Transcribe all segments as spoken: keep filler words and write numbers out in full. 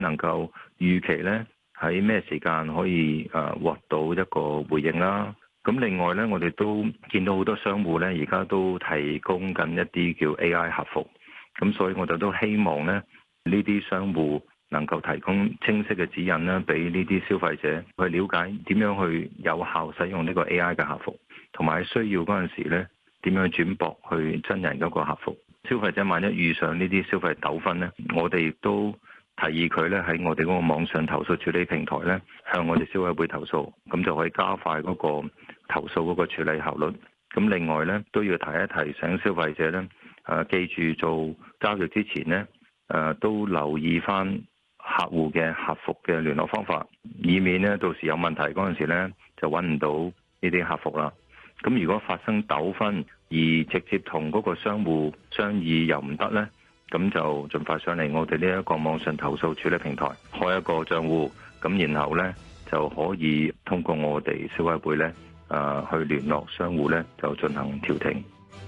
能夠預期咧喺咩時間可以誒獲到一個回應啦。咁另外咧，我哋都見到好多商戶咧，而家都提供緊一啲叫 A I 客服。咁所以我哋都希望咧，呢啲商戶能夠提供清晰嘅指引啦，俾呢啲消費者去了解點樣去有效使用呢個 A I 嘅客服，同埋需要嗰陣時咧點樣轉駁去真人嗰個客服。消費者萬一遇上呢啲消費糾紛咧，我哋亦都提議佢咧喺我哋嗰個網上投訴處理平台咧，向我哋消委會投訴，咁就可以加快嗰個投訴嗰個處理效率。咁另外咧都要提一提醒消費者咧，誒、啊、記住做交易之前咧，誒、啊、都留意翻客戶嘅客服嘅聯絡方法，以免咧到時有問題嗰陣時咧就揾唔到呢啲客服啦。咁如果發生糾紛而直接同嗰個商戶商議又唔得咧，咁就盡快上嚟我哋呢一個網上投訴處理平台開一個賬戶，咁然後咧就可以通過我哋消委會咧誒去聯絡商戶咧，就進行調停。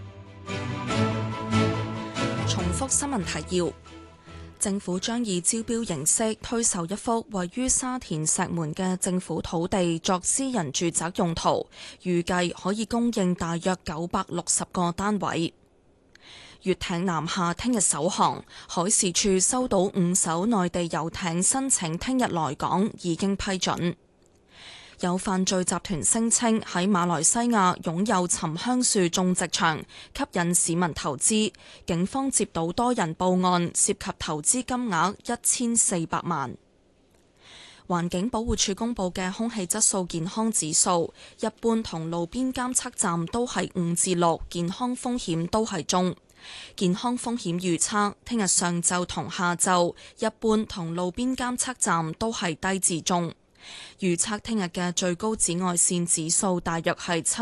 重複新聞提要：政府將以招標形式推售一幅位於沙田石門嘅政府土地作私人住宅用途，預計可以供應大約九百六十個單位。粵艇南下聽日首航，海事處收到五艘內地遊艇申請聽日來港，已經批准。有犯罪集團聲稱喺馬來西亞擁有沉香樹種植場，吸引市民投資。警方接到多人報案，涉及投資金額一千四百萬。環境保護署公布嘅空氣質素健康指數，一般同路邊監測站都係五至六，健康風險都係中。健康風險預測，聽日上晝同下晝，一般同路邊監測站都係低至中。預測聽日嘅最高紫外線指數大約係七。